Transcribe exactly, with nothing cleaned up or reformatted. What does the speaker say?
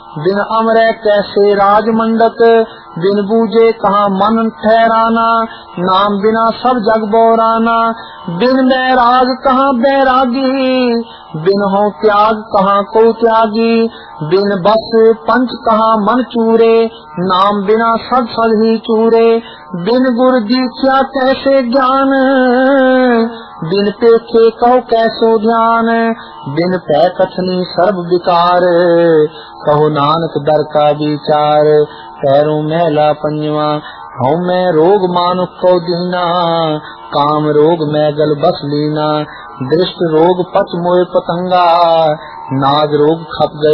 बिन अमरे कैसे राजमंडक, बिन बूझे कहाँ मन ठहराना, नाम बिना सब जग बोराना। बिन बैराग कहाँ बैरागी, बिन हो त्याग कहाँ को त्यागी। बिन बस पंच कहाँ मन चूरे, नाम बिना सब सब ही चूरे। बिन गुर दीक्षा कैसे ज्ञान, बिन पेखे कहो कैसो ध्यान। बिन पै कथनी सर्व विकार, कहो नानक दर का विचार। पैरों मैला पंजवा, हूँ मैं रोग मानुख को दीना, काम रोग मैं गल बस लीना। दृष्ट रोग पच मोय पतंगा, नाग रोग खप गए